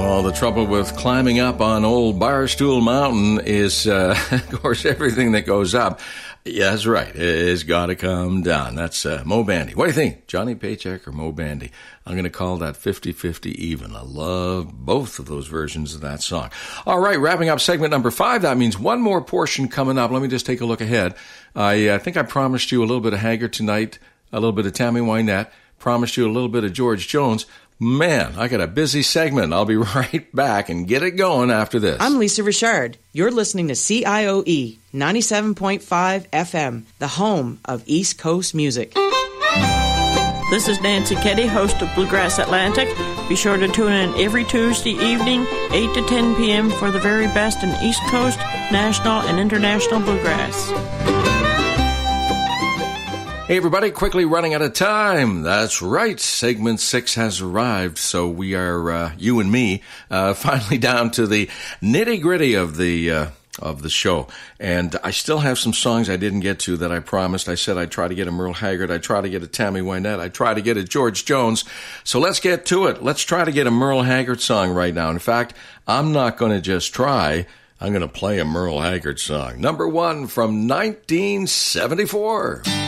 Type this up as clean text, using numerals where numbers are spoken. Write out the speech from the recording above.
Well, the trouble with climbing up on old Barstool Mountain is, of course, everything that goes up. Yeah, that's right. It's got to come down. That's Moe Bandy. What do you think? Johnny Paycheck or Moe Bandy? I'm going to call that 50-50 even. I love both of those versions of that song. All right, wrapping up segment number 5. That means one more portion coming up. Let me just take a look ahead. I think I promised you a little bit of Haggard tonight, a little bit of Tammy Wynette, promised you a little bit of George Jones. Man, I got a busy segment. I'll be right back and get it going after this. I'm Lisa Richard. You're listening to CIOE 97.5 FM, the home of East Coast music. This is Nancy Keddy, host of Bluegrass Atlantic. Be sure to tune in every Tuesday evening, 8 to 10 p.m. for the very best in East Coast, national, and international bluegrass. Hey, everybody, quickly running out of time. That's right. Segment 6 has arrived, so we are, you and me, finally down to the nitty-gritty of the show. And I still have some songs I didn't get to that I promised. I said I'd try to get a Merle Haggard. I'd try to get a Tammy Wynette. I'd try to get a George Jones. So let's get to it. Let's try to get a Merle Haggard song right now. In fact, I'm not going to just try. I'm going to play a Merle Haggard song. Number 1 from 1974.